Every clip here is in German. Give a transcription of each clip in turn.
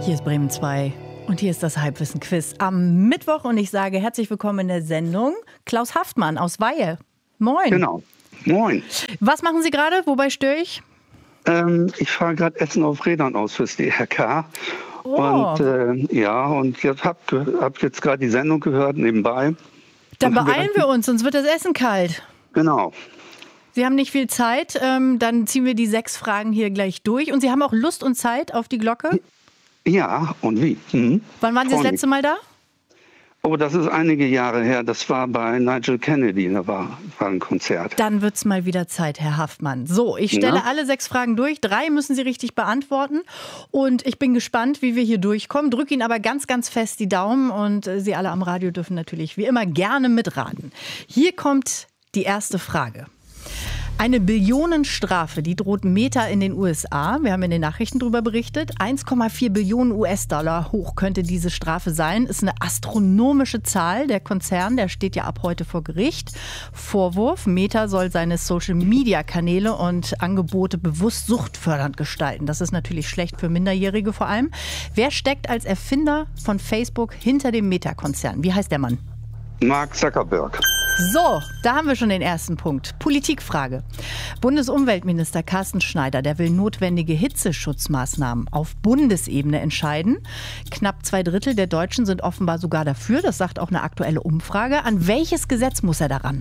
Hier ist Bremen 2 und hier ist das Halbwissen-Quiz am Mittwoch und ich sage herzlich willkommen in der Sendung Klaus Haftmann aus Weihe. Moin. Genau, moin. Was machen Sie gerade? Wobei störe ich? Ich fahre gerade Essen auf Rädern aus fürs DRK. Oh. Und und jetzt hab jetzt gerade die Sendung gehört nebenbei. Dann beeilen wir uns, sonst wird das Essen kalt. Genau. Sie haben nicht viel Zeit, dann ziehen wir die 6 Fragen hier gleich durch. Und Sie haben auch Lust und Zeit auf die Glocke? Ja, und wie? Wann waren Sie das letzte Mal da? Oh, das ist einige Jahre her. Das war bei Nigel Kennedy, da war ein Konzert. Dann wird's mal wieder Zeit, Herr Haftmann. So, ich stelle alle 6 Fragen durch. 3 müssen Sie richtig beantworten. Und ich bin gespannt, wie wir hier durchkommen. Drücke Ihnen aber ganz, ganz fest die Daumen. Und Sie alle am Radio dürfen natürlich wie immer gerne mitraten. Hier kommt die erste Frage. Eine Billionenstrafe, die droht Meta in den USA. Wir haben in den Nachrichten darüber berichtet. 1,4 Billionen US-Dollar hoch könnte diese Strafe sein. Ist eine astronomische Zahl. Der Konzern, der steht ja ab heute vor Gericht. Vorwurf, Meta soll seine Social-Media-Kanäle und Angebote bewusst suchtfördernd gestalten. Das ist natürlich schlecht für Minderjährige vor allem. Wer steckt als Erfinder von Facebook hinter dem Meta-Konzern? Wie heißt der Mann? Mark Zuckerberg. So, da haben wir schon den ersten Punkt. Politikfrage. Bundesumweltminister Carsten Schneider, der will notwendige Hitzeschutzmaßnahmen auf Bundesebene entscheiden. Knapp 2/3 der Deutschen sind offenbar sogar dafür. Das sagt auch eine aktuelle Umfrage. An welches Gesetz muss er daran?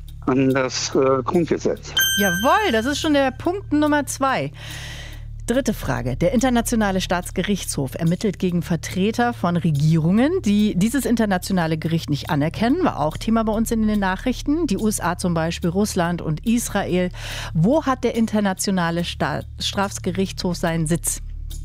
An das Grundgesetz. Jawohl, das ist schon der Punkt Nummer 2. Dritte Frage. Der Internationale Staatsgerichtshof ermittelt gegen Vertreter von Regierungen, die dieses internationale Gericht nicht anerkennen. War auch Thema bei uns in den Nachrichten. Die USA zum Beispiel, Russland und Israel. Wo hat der Internationale Strafgerichtshof seinen Sitz?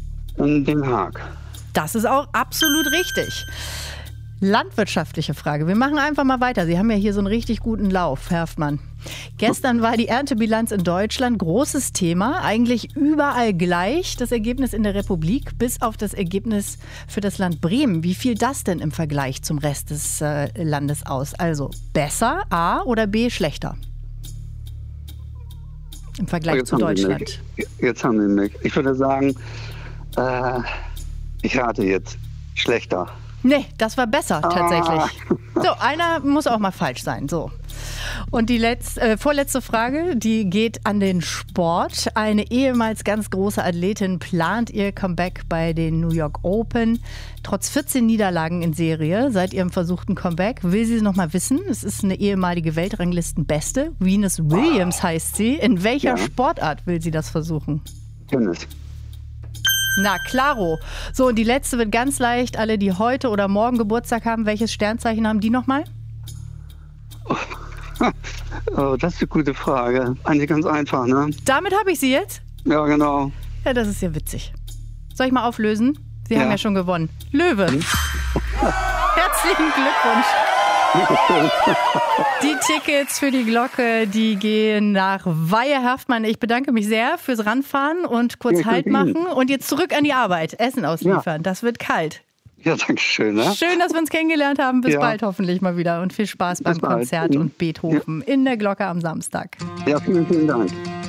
In Den Haag. Das ist auch absolut richtig. Landwirtschaftliche Frage. Wir machen einfach mal weiter. Sie haben ja hier so einen richtig guten Lauf, Herr Haftmann. Gestern war die Erntebilanz in Deutschland großes Thema. Eigentlich überall gleich. Das Ergebnis in der Republik bis auf das Ergebnis für das Land Bremen. Wie fiel das denn im Vergleich zum Rest des Landes aus? Also besser, A oder B schlechter? Im Vergleich zu Deutschland. Jetzt haben wir mich. Ich würde sagen, ich rate jetzt schlechter. Nee, das war besser tatsächlich. So, einer muss auch mal falsch sein. So. Und die vorletzte Frage, die geht an den Sport. Eine ehemals ganz große Athletin plant ihr Comeback bei den New York Open. Trotz 14 Niederlagen in Serie seit ihrem versuchten Comeback will sie es noch mal wissen. Es ist eine ehemalige Weltranglistenbeste. Venus Williams heißt sie. In welcher Sportart will sie das versuchen? Tennis. Na, klaro. So, und die letzte wird ganz leicht. Alle, die heute oder morgen Geburtstag haben, welches Sternzeichen haben die nochmal? Oh, das ist eine gute Frage. Eigentlich ganz einfach, ne? Damit habe ich sie jetzt? Ja, genau. Ja, das ist ja witzig. Soll ich mal auflösen? Sie haben ja schon gewonnen. Löwe. Herzlichen Glückwunsch. Die Tickets für die Glocke, die gehen nach Weihe Haftmann. Ich bedanke mich sehr fürs Ranfahren und kurz Halt machen. Und jetzt zurück an die Arbeit. Essen ausliefern. Ja. Das wird kalt. Ja, danke schön. Ne? Schön, dass wir uns kennengelernt haben. Bis bald hoffentlich mal wieder. Und viel Spaß beim Konzert und Beethoven in der Glocke am Samstag. Ja, vielen, vielen Dank.